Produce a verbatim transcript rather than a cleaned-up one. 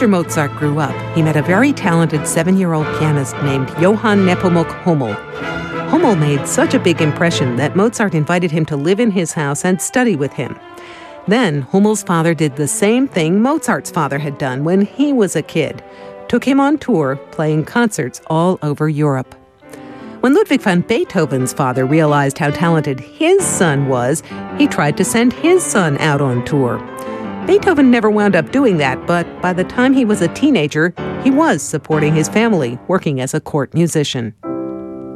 After Mozart grew up, he met a very talented seven-year-old pianist named Johann Nepomuk Hummel. Hummel made such a big impression that Mozart invited him to live in his house and study with him. Then Hummel's father did the same thing Mozart's father had done when he was a kid, took him on tour, playing concerts all over Europe. When Ludwig van Beethoven's father realized how talented his son was, he tried to send his son out on tour. Beethoven never wound up doing that, but by the time he was a teenager, he was supporting his family, working as a court musician.